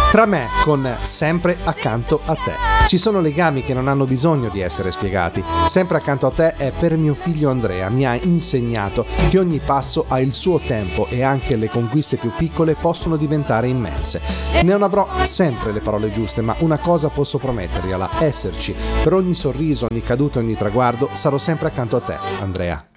Tra me con Sempre accanto a te. Ci sono legami che non hanno bisogno di essere spiegati. Sempre accanto a te è per mio figlio Andrea. Mi ha insegnato che ogni passo ha il suo tempo e anche le conquiste più piccole possono diventare immense. Non avrò sempre le parole giuste, ma una cosa posso promettergliela: esserci. Per ogni sorriso, ogni caduta, ogni traguardo sarò sempre accanto a te, Andrea.